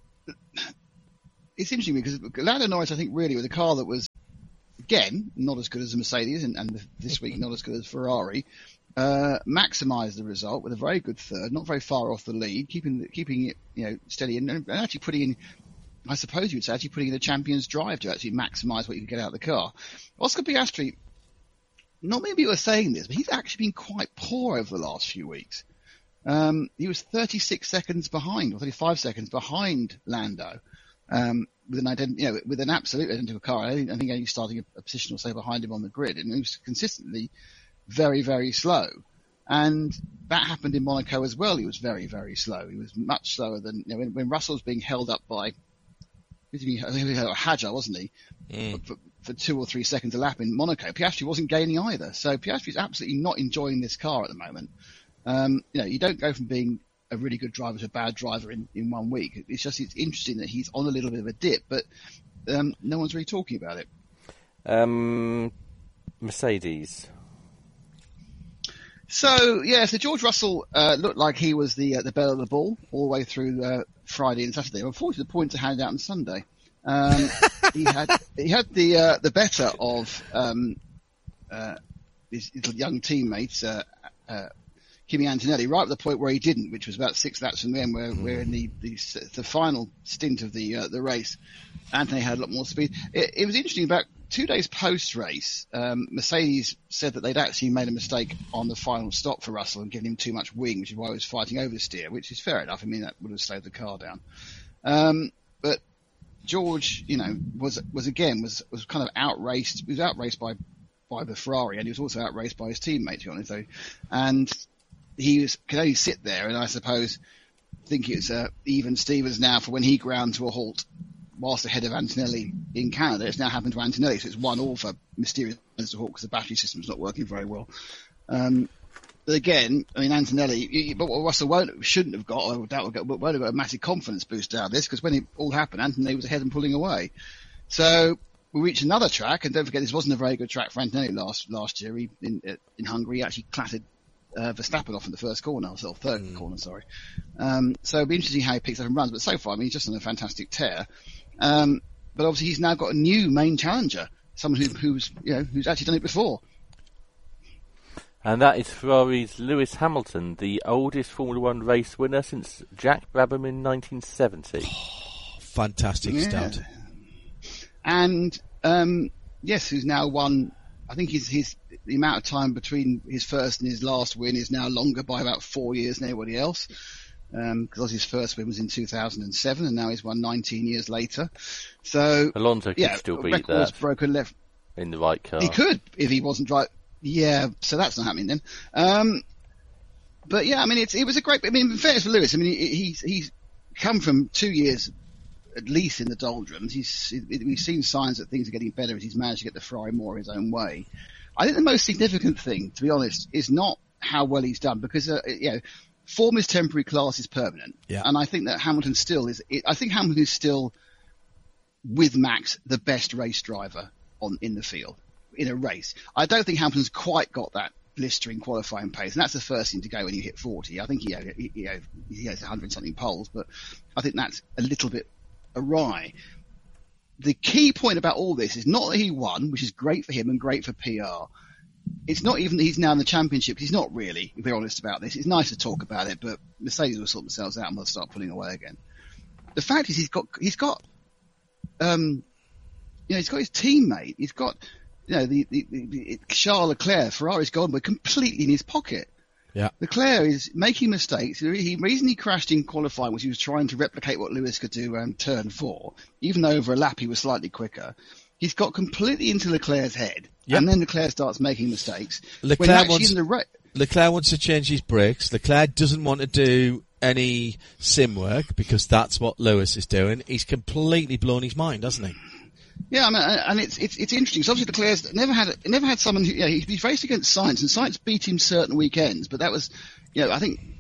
it's interesting because Lando Norris, I think, really was a car that was, again, not as good as the Mercedes, and this week not as good as Ferrari. Maximised the result with a very good third, not very far off the lead, keeping it steady, and actually putting in, I suppose you would say, actually putting in a champion's drive to actually maximise what you could get out of the car. Oscar Piastri, not many people are saying this, but he's actually been quite poor over the last few weeks. He was 36 seconds behind, or 35 seconds behind Lando, with an absolute identical car. I think only starting a position or so behind him on the grid, and he was consistently very, very slow. And that happened in Monaco as well. He was very, very slow. He was much slower than, when Russell was being held up by, Hadjar, wasn't he? For 2 or 3 seconds a lap in Monaco. Piastri wasn't gaining either. So Piastri's absolutely not enjoying this car at the moment. You don't go from being a really good driver to a bad driver in 1 week. It's interesting that he's on a little bit of a dip, but no one's really talking about it. Mercedes. So George Russell looked like he was the belle of the ball all the way through Friday and Saturday. Unfortunately, the points are handed out on Sunday. He had the better of his young teammates, Kimi Antonelli, right at the point where he didn't, which was about 6 laps from the end, where in the final stint of the race, Anthony had a lot more speed. It was interesting. About 2 days post-race, Mercedes said that they'd actually made a mistake on the final stop for Russell and given him too much wing, which is why he was fighting oversteer, which is fair enough. I mean, that would have slowed the car down. But George, was kind of outraced. He was outraced by the Ferrari, and he was also outraced by his teammate, to be honest, though. And he could only sit there, and I suppose think it's even Stevens now for when he ground to a halt whilst ahead of Antonelli in Canada. It's now happened to Antonelli, so it's 1-1 for Mysterious Mr. Hawk because the battery system's not working very well. But again, I mean, Antonelli, but what Russell shouldn't have got, or won't have got a massive confidence boost out of this, because when it all happened, Antonelli was ahead and pulling away. So we reached another track, and don't forget this wasn't a very good track for Antonelli last year. In Hungary, he actually clattered Verstappen off in the first corner, or third corner, sorry. So it'll be interesting how he picks up and runs, but so far, I mean, he's just on a fantastic tear. But obviously he's now got a new main challenger, someone who's actually done it before. And that is Ferrari's Lewis Hamilton, the oldest Formula One race winner since Jack Brabham in 1970. Fantastic start. And, who's now won, I think the amount of time between his first and his last win is now longer by about 4 years than anybody else. Because his first win was in 2007, and now he's won 19 years later. So Alonso could still beat that broken left in the right car. He could if he wasn't driving. Yeah, so that's not happening then. But yeah, I mean, it was a great. I mean, in fairness for Lewis, I mean, he's come from 2 years at least in the doldrums. We've seen signs that things are getting better as he's managed to get the Ferrari more his own way. I think the most significant thing, to be honest, is not how well he's done, because form is temporary, class is permanent. Yeah. And I think that Hamilton still is. I think Hamilton is still, with Max, the best race driver in the field in a race. I don't think Hamilton's quite got that blistering qualifying pace, and that's the first thing to go when you hit 40. I think he has 100 something poles, but I think that's a little bit awry. The key point about all this is not that he won, which is great for him and great for PR. It's not even that he's now in the championship. He's not really, if we're honest about this. It's nice to talk about it, but Mercedes will sort themselves out and they'll start pulling away again. The fact is he's got his teammate. He's got, Charles Leclerc, Ferrari's gone, but completely in his pocket. Yeah. Leclerc is making mistakes. The reason he crashed in qualifying was he was trying to replicate what Lewis could do around turn 4, even though over a lap he was slightly quicker. He's got completely into Leclerc's head, and then Leclerc starts making mistakes. Leclerc wants to change his brakes. Leclerc doesn't want to do any sim work because that's what Lewis is doing. He's completely blown his mind, hasn't he? Yeah, I mean, and it's interesting. So obviously Leclerc's never had someone who, he's raced against Sainz, and Sainz beat him certain weekends, but that was, I think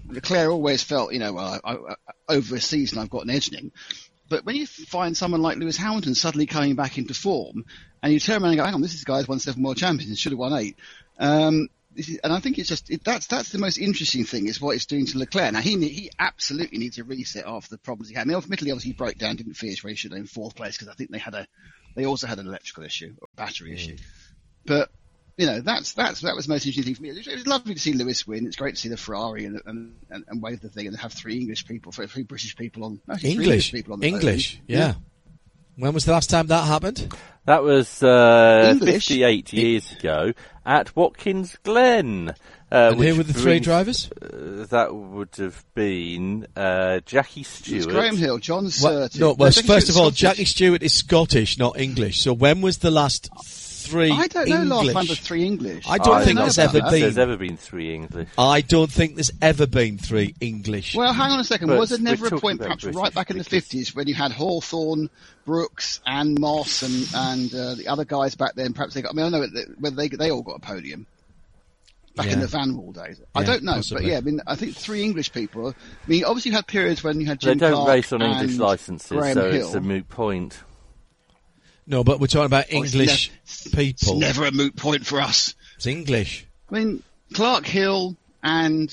Leclerc always felt, over a season I've got an edge in him. But when you find someone like Lewis Hamilton suddenly coming back into form, and you turn around and go, hang on, this guy's won 7 world champions, should have won 8. And I think it's just, that's the most interesting thing, is what it's doing to Leclerc. Now, he absolutely needs a reset after the problems he had. I mean, admittedly, obviously, he broke down, didn't finish where he should have in 4th place, because I think they also had an electrical issue, or battery issue. But, that was the most interesting thing for me. It was lovely to see Lewis win. It's great to see the Ferrari and wave the thing and have 3 British people on. Actually, English people on the English, yeah. When was the last time that happened? That was 58 years ago at Watkins Glen. And who were the 3 drivers? That would have been Jackie Stewart. It's Graham Hill, John Surtees. First of all, Jackie Stewart is Scottish, not English. So when was the last 3 I don't know English? last time there's 3 English. I don't think there's ever been. There's ever been 3 English. I don't think there's ever been 3 English. Well, hang on a second. But was there never a point, perhaps British, right back in the 50s, when you had Hawthorne, Brooks, and Moss, and the other guys back then? Perhaps they got. I mean, I don't know whether they all got a podium back in the Van Wall days. I don't know, possibly. But yeah, I mean, I think 3 English people. I mean, obviously you had periods when you had Jim They don't Clark race on English licenses, Graham so Hill. it's a moot point. No, but we're talking about English people. It's never a moot point for us. It's English. I mean, Clark Hill and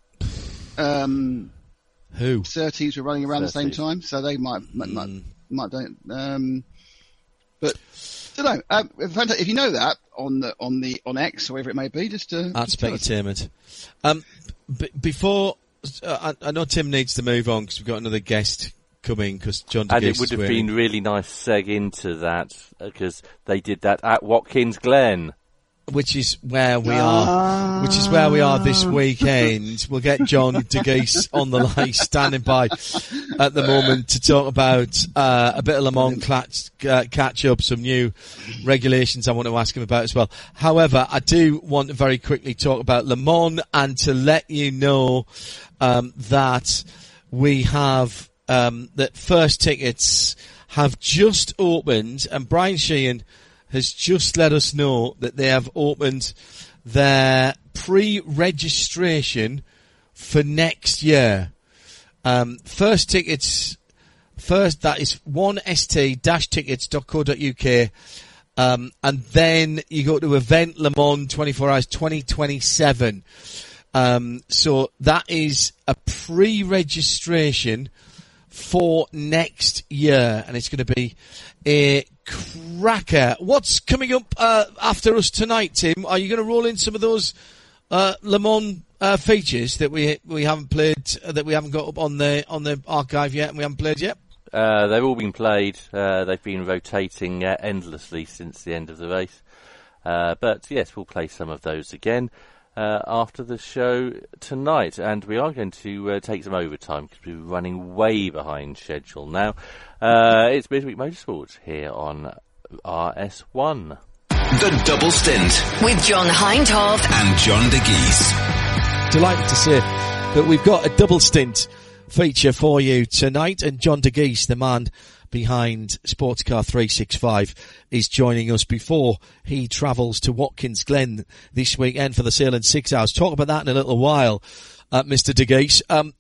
Surtees were running around the same time, so they might don't. But I don't know. If you know that on X or whatever it may be, just at Spectainment. Before I know Tim needs to move on because we've got another guest coming, because John DeGeese. And it would have been really nice seg into that, because they did that at Watkins Glen. Which is where we are. Which is where we are this weekend. We'll get John DeGeese on the line, standing by at the moment to talk about a bit of Le Mans catch up, some new regulations I want to ask him about as well. However, I do want to very quickly talk about Le Mans, and to let you know that we have that first tickets have just opened, and Brian Sheehan has just let us know that they have opened their pre-registration for next year. First tickets, that is 1st-tickets.co.uk, and then you go to Event Le Mans 24 Hours 2027. So that is a pre-registration for next year, and it's going to be a cracker. What's coming up after us tonight, Tim? Are you going to roll in some of those Le Mans features that we haven't played, that we haven't got up on the archive yet, and we haven't played yet? They've all been played. They've been rotating endlessly since the end of the race. But yes, we'll play some of those again after the show tonight, and we are going to take some overtime because we're running way behind schedule now. It's Midweek Motorsport here on RS1. The Double Stint with John Hindhaugh and John DeGeese. Delighted to say that we've got a double stint feature for you tonight, and John DeGeese, the man behind Sportscar 365, is joining us before he travels to Watkins Glen this weekend for the Sale in 6 Hours. Talk about that in a little while, Mr. DeGeese.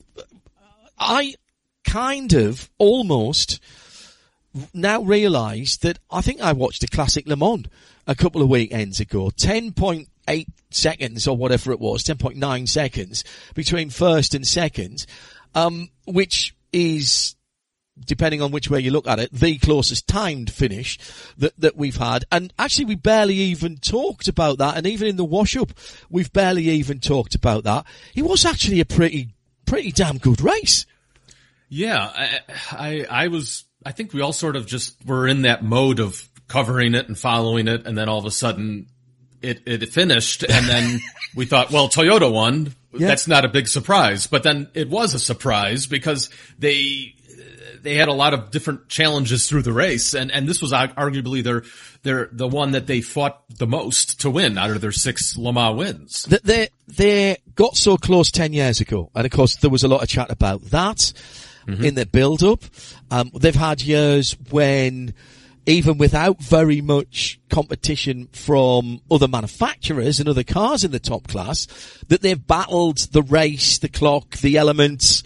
I kind of almost now realise that I think I watched a Classic Le Mans a couple of weekends ago. 10.8 seconds or whatever it was, 10.9 seconds between first and second, which is, depending on which way you look at it, the closest timed finish that we've had. And actually we barely even talked about that, and even in the wash-up we've barely even talked about that. It was actually a pretty damn good race. Yeah, I think we all sort of just were in that mode of covering it and following it, and then all of a sudden it finished, and then we thought, well, Toyota won. Yeah. That's not a big surprise. But then it was a surprise because they had a lot of different challenges through the race, and this was arguably the one that they fought the most to win out of their 6 Le Mans wins. They got so close 10 years ago, and of course there was a lot of chat about that in the build-up. They've had years when even without very much competition from other manufacturers and other cars in the top class, that they've battled the race, the clock, the elements,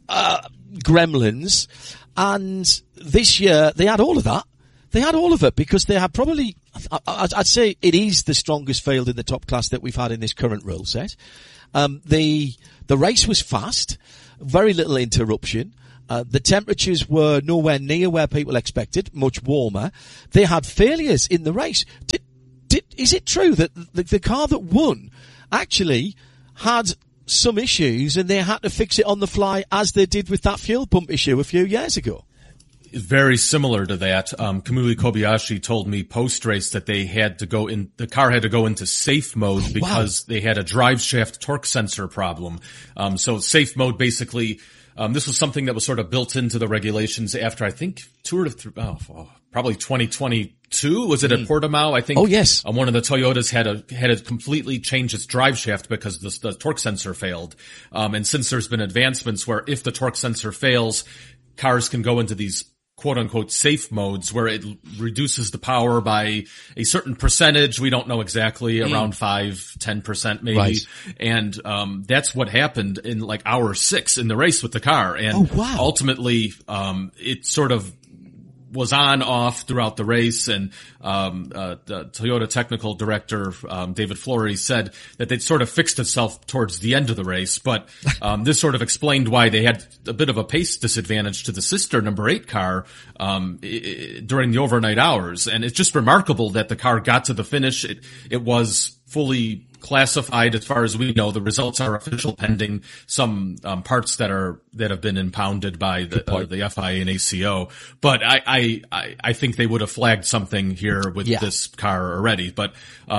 gremlins. And this year they had all of that. They had all of it because they had probably, I'd say it is the strongest field in the top class that we've had in this current rule set. The race was fast, very little interruption. The temperatures were nowhere near where people expected, much warmer. They had failures in the race. Is it true that the car that won actually had some issues and they had to fix it on the fly as they did with that fuel pump issue a few years ago? Very similar to that. Kamui Kobayashi told me post-race that the car had to go into safe mode because they had a drive shaft torque sensor problem. So safe mode basically, this was something that was sort of built into the regulations after, I think, probably 2022. Was it at Portimao? I think. Oh, yes. One of the Toyotas had to completely change its drive shaft because the torque sensor failed. And since there's been advancements where if the torque sensor fails, cars can go into these quote unquote safe modes where it reduces the power by a certain percentage. We don't know exactly, around 5-10% maybe. Right. And, that's what happened in like hour 6 in the race with the car. And ultimately, it sort of was on off throughout the race, and the Toyota technical director David Flory said that they'd sort of fixed itself towards the end of the race, but this sort of explained why they had a bit of a pace disadvantage to the sister number 8 car during the overnight hours. And it's just remarkable that the car got to the finish. It was fully classified as far as we know. The results are official pending some parts that have been impounded by the FIA and ACO. But I think they would have flagged something here with this car already. But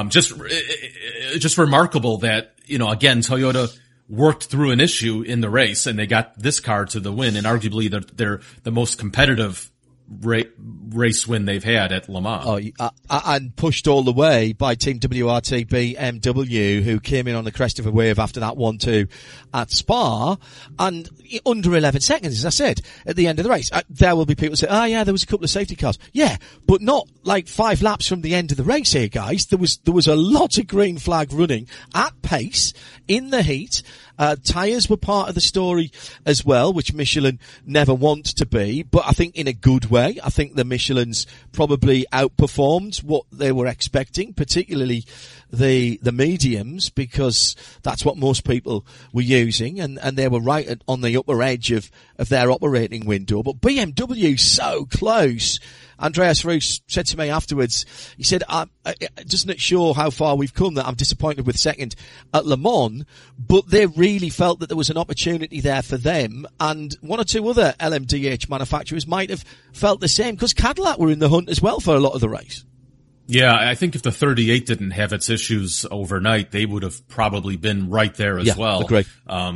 just remarkable that, again, Toyota worked through an issue in the race and they got this car to the win, and arguably they're the most competitive race win they've had at Le Mans. And pushed all the way by Team WRT BMW, who came in on the crest of a wave after that 1-2 at Spa, and under 11 seconds, as I said, at the end of the race. There will be people say, there was a couple of safety cars. Yeah, but not like 5 laps from the end of the race here, guys. There was a lot of green flag running at pace in the heat. Tyres were part of the story as well, which Michelin never want to be, but I think in a good way. I think the Michelins probably outperformed what they were expecting, particularly the mediums, because that's what most people were using, and they were right on the upper edge of their operating window. But BMW so close. Andreas Roos said to me afterwards, he said, doesn't it show how far we've come that I'm disappointed with second at Le Mans, but they really felt that there was an opportunity there for them, and one or two other LMDH manufacturers might have felt the same, because Cadillac were in the hunt as well for a lot of the race. Yeah, I think if the 38 didn't have its issues overnight, they would have probably been right there as well. Agree.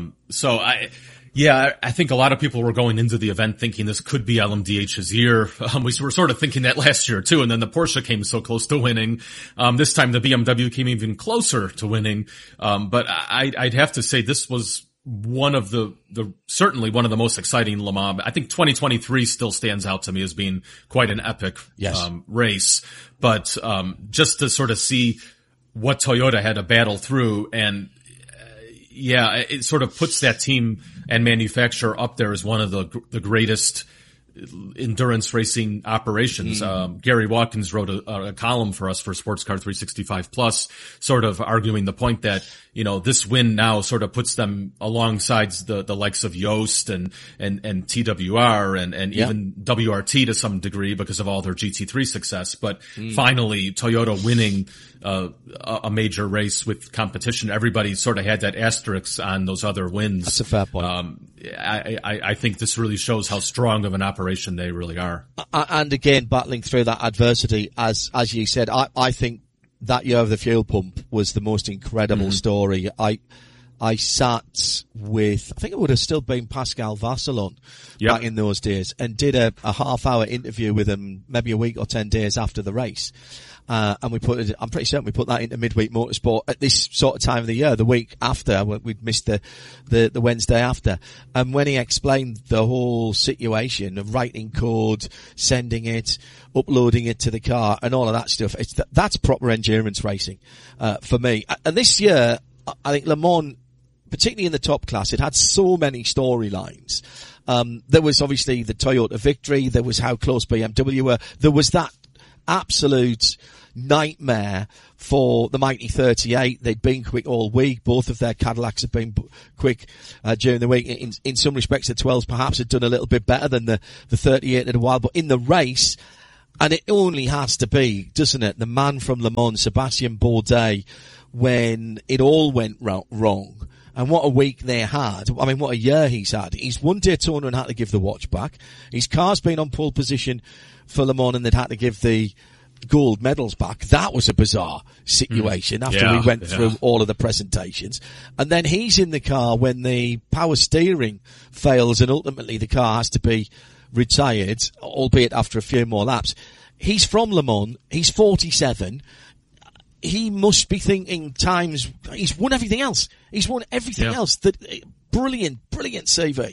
I think a lot of people were going into the event thinking this could be LMDH's year. We were sort of thinking that last year too, and then the Porsche came so close to winning. This time the BMW came even closer to winning. But I'd have to say this was certainly one of the most exciting Le Mans. I think 2023 still stands out to me as being quite an epic, race. But, just to sort of see what Toyota had to battle through, and, it sort of puts that team and manufacturer up there as one of the greatest endurance racing operations. Gary Watkins wrote a column for us for Sports Car 365 Plus, sort of arguing the point that, this win now sort of puts them alongside the likes of Yost and TWR and even WRT to some degree because of all their GT3 success. But finally, Toyota winning a major race with competition. Everybody sort of had that asterisk on those other wins. That's a fair point. I think this really shows how strong of an operation they really are. And again, battling through that adversity, as you said, I think that year of the fuel pump was the most incredible story. I sat with, I think it would have still been Pascal Vasselon back in those days, and did a half-hour interview with him maybe a week or 10 days after the race. And I'm pretty certain we put that into Midweek Motorsport at this sort of time of the year, the week after. We'd missed the Wednesday after. And when he explained the whole situation of writing code, sending it, uploading it to the car and all of that stuff, that's proper endurance racing, for me. And this year, I think Le Mans, particularly in the top class, it had so many storylines. There was obviously the Toyota victory. There was how close BMW were. There was that absolute nightmare for the Mighty 38. They'd been quick all week. Both of their Cadillacs have been quick during the week. In some respects, the 12s perhaps had done a little bit better than the 38 in a while. But in the race, and it only has to be, doesn't it, the man from Le Mans, Sébastien Bourdais, when it all went wrong. And what a week they had. I mean, what a year he's had. He's won Daytona and had to give the watch back. His car's been on pole position for Le Mans and they'd had to give the gold medals back. That was a bizarre situation after we went through all of the presentations. And then he's in the car when the power steering fails and ultimately the car has to be retired, albeit after a few more laps. He's from Le Mans. He's 47. He must be thinking times, he's won everything else. He's won everything else. Brilliant CV.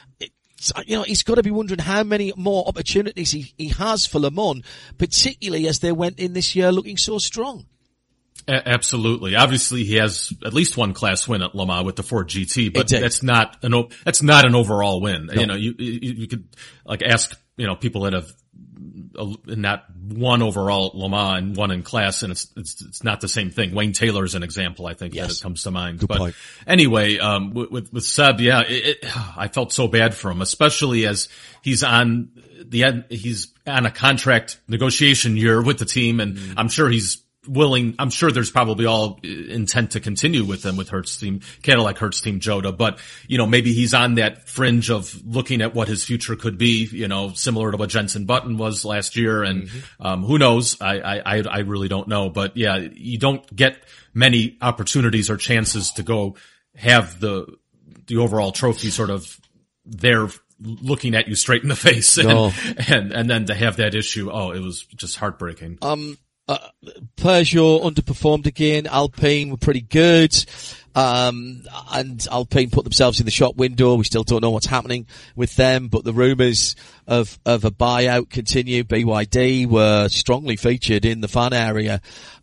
He's got to be wondering how many more opportunities he has for Le Mans, particularly as they went in this year looking so strong. Absolutely. Obviously, he has at least one class win at Le Mans with the Ford GT, but that's not an overall win. No. You could ask, people that have not one overall at Le Mans and one in class, and it's not the same thing. Wayne Taylor is an example, I think, that it comes to mind. Good point. Anyway, with Seb, I felt so bad for him, especially as he's on a contract negotiation year with the team, and I'm sure there's probably all intent to continue with them with Hertz team, Cadillac Hertz team Jota, but, maybe he's on that fringe of looking at what his future could be, similar to what Jenson Button was last year. And, who knows? I really don't know, but you don't get many opportunities or chances to go have the overall trophy sort of there looking at you straight in the face. And then to have that issue, it was just heartbreaking. Peugeot underperformed again. Alpine were pretty good. And Alpine put themselves in the shop window. We still don't know what's happening with them, but the rumours of a buyout continue. BYD were strongly featured in the fan area,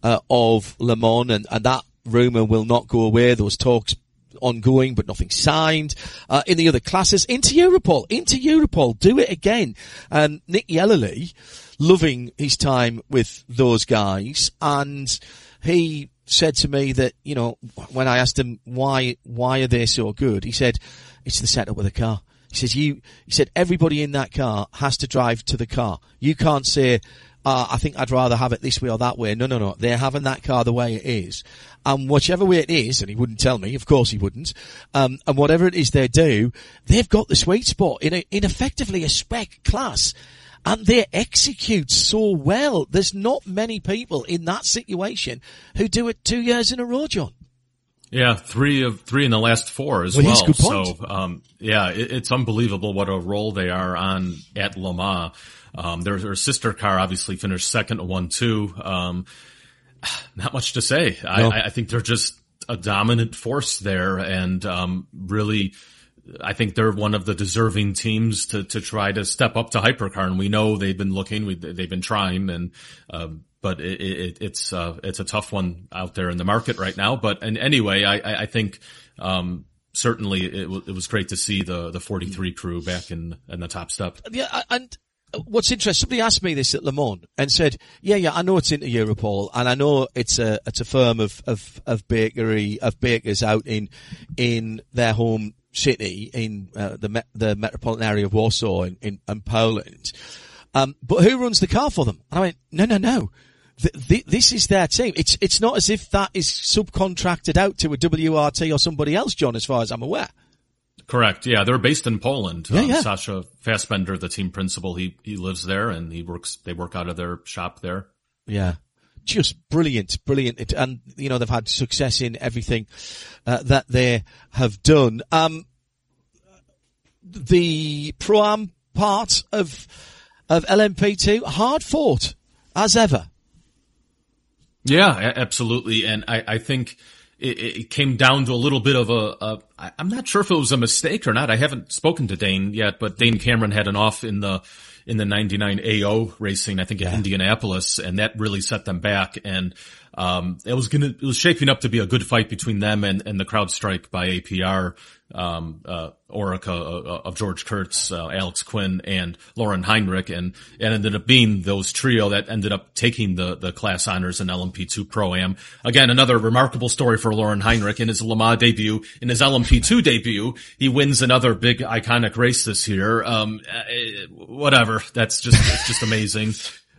of Le Mans, and that rumour will not go away. Those talks ongoing, but nothing signed. In the other classes, into Europol, do it again. Nick Yellerly, loving his time with those guys, and he said to me that, when I asked him why are they so good, he said, it's the setup of the car. He said everybody in that car has to drive to the car. You can't say, I think I'd rather have it this way or that way. No. They're having that car the way it is. And whichever way it is, and he wouldn't tell me, of course he wouldn't, and whatever it is they do, they've got the sweet spot in effectively a spec class. And they execute so well. There's not many people in that situation who do it 2 years in a row, John. Yeah, three in the last four as well. Good point. So, it's unbelievable what a role they are on at Le Mans. Their sister car obviously finished second at 1-2. Not much to say. No. I think they're just a dominant force there, and really, I think they're one of the deserving teams to try to step up to hypercar, and we know they've been looking, they've been trying, and but it's a tough one out there in the market right now. But anyway, I think certainly it was great to see the 43 crew back in the top step. Yeah, and what's interesting, somebody asked me this at Le Mans and said, I know it's into Europol, and I know it's a firm of bakers out in their home city in the metropolitan area of Warsaw in Poland. But who runs the car for them? And I went, no. This is their team. It's not as if that is subcontracted out to a WRT or somebody else, John, as far as I'm aware. Correct. Yeah, they're based in Poland. Sasha Fassbender, the team principal, he lives there, and they work out of their shop there. Yeah. Just brilliant. And, they've had success in everything, that they have done. The Pro-Am part of LMP2, hard fought, as ever. Yeah, absolutely. And I think it came down to a little bit of I'm not sure if it was a mistake or not. I haven't spoken to Dane yet, but Dane Cameron had an off in the 99 AO racing, I think at Indianapolis, and that really set them back. And it was shaping up to be a good fight between them and the CrowdStrike by APR, Orica of George Kurtz, Alex Quinn, and Lauren Heinrich, and ended up being those trio that ended up taking the class honors in LMP2 Pro-Am. Again, another remarkable story for Lauren Heinrich. In his Le Mans debut, in his LMP2 debut, he wins another big iconic race this year. Whatever. It's just amazing.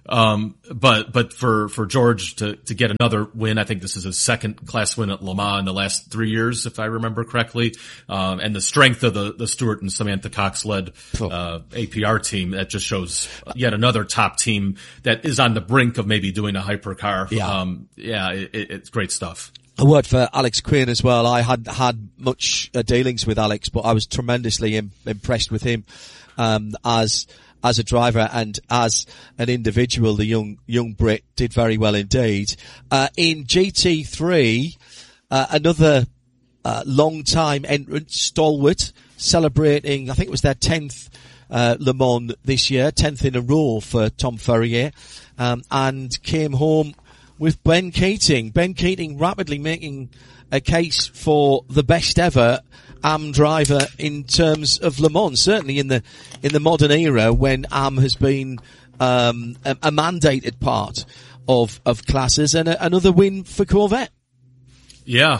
But for George to get another win, I think this is his second class win at Le Mans in the last 3 years, if I remember correctly. And the strength of the Stewart and Samantha Cox led, APR team, that just shows yet another top team that is on the brink of maybe doing a hypercar. Yeah. It's great stuff. I worked for Alex Quinn as well. I hadn't had much dealings with Alex, but I was tremendously impressed with him, as a driver and as an individual. The young Brit did very well indeed. In GT3, another long-time entrant, Stalwart, celebrating, I think it was their 10th Le Mans this year, 10th in a row for Tom Ferrier, and came home with Ben Keating. Ben Keating rapidly making a case for the best ever AM driver in terms of Le Mans, certainly in the modern era when AM has been a mandated part of classes, and another win for Corvette. Yeah,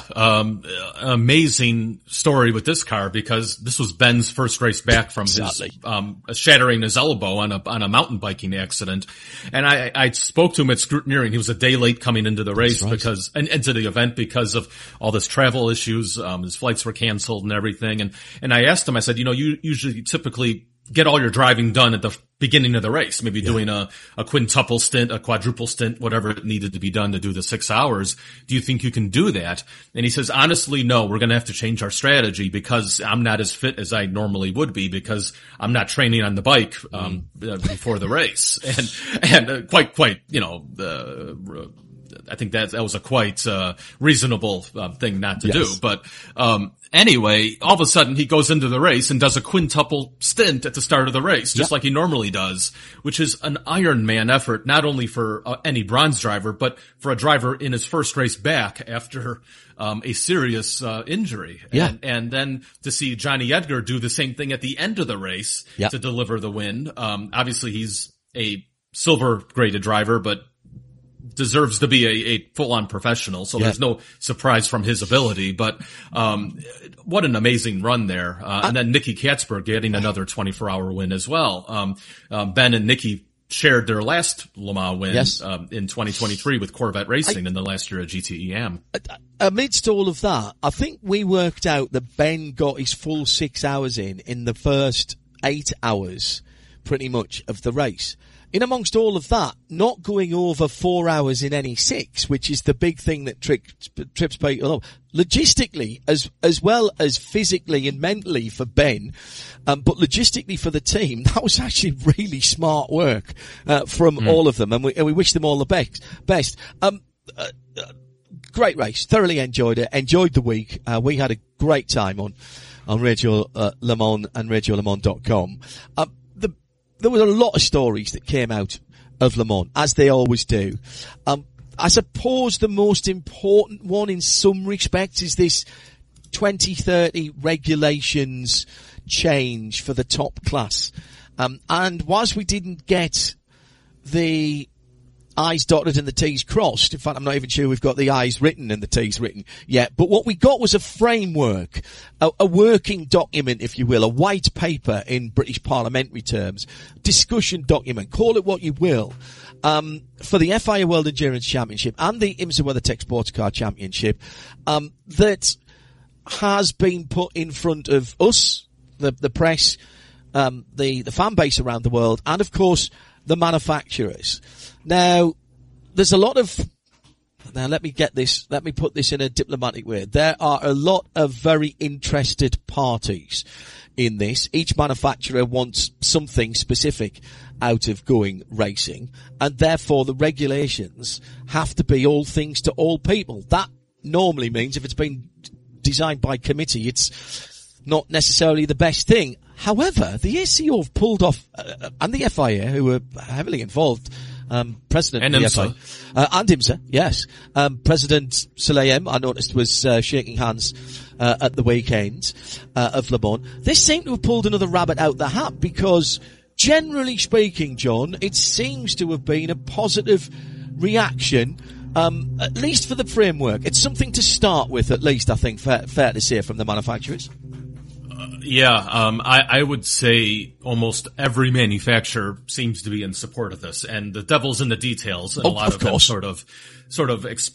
amazing story with this car, because this was Ben's first race back from his shattering his elbow on a mountain biking accident. And I spoke to him at Scrutineering. He was a day late coming into the race because into the event because of all this travel issues. His flights were canceled and everything. And I asked him, I said, you usually typically get all your driving done at the beginning of the race, maybe doing a quintuple stint, a quadruple stint, whatever it needed to be done to do the 6 hours. Do you think you can do that? And he says, honestly, no, we're going to have to change our strategy because I'm not as fit as I normally would be because I'm not training on the bike, before the race. And quite, I think that was a quite reasonable thing not to do. But anyway, all of a sudden he goes into the race and does a quintuple stint at the start of the race, just like he normally does, which is an Ironman effort, not only for any bronze driver, but for a driver in his first race back after a serious injury. And then to see Johnny Edgar do the same thing at the end of the race to deliver the win. Obviously he's a silver graded driver, but deserves to be a full-on professional, so there's no surprise from his ability, but what an amazing run there. And then Nicky Katzberg getting another 24-hour win as well. Ben and Nicky shared their last Le Mans win in 2023 with Corvette Racing in the last year at GTEM. Amidst all of that, I think we worked out that Ben got his full 6 hours in the first 8 hours, pretty much, of the race. In amongst all of that, not going over 4 hours in any 6, which is the big thing that trips people up. Logistically, as well as physically and mentally for Ben, but logistically for the team, that was actually really smart work, from all of them. And we wish them all the best. Great race. Thoroughly enjoyed it. Enjoyed the week. We had a great time on Radio Le Mans and RadioLeMans.com. There were a lot of stories that came out of Le Mans, as they always do. I suppose the most important one in some respects is this 2030 regulations change for the top class. And whilst we didn't get the I's dotted and the T's crossed, in fact I'm not even sure we've got the I's written and the T's written yet, but what we got was a framework, a working document, if you will, a white paper in British parliamentary terms, discussion document, call it what you will, for the FIA World Endurance Championship and the IMSA WeatherTech Sports Car Championship, that has been put in front of us, the press, the fan base around the world, and of course the manufacturers. Now, there's a lot of now let me put this in a diplomatic way. There are a lot of very interested parties in this. Each manufacturer wants something specific out of going racing, and therefore the regulations have to be all things to all people. That normally means if it's been designed by committee, it's not necessarily the best thing. However, the ACO have pulled off, and the FIA, who were heavily involved, President and of the IMSA. FIA, and IMSA, yes. President Sulayem, I noticed, was shaking hands at the weekend of Le Mans. They seem to have pulled another rabbit out the hat because, generally speaking, John, it seems to have been a positive reaction, at least for the framework. It's something to start with, at least, I think, fair to say, from the manufacturers. I would say almost every manufacturer seems to be in support of this, and the devil's in the details, and a lot of them sort of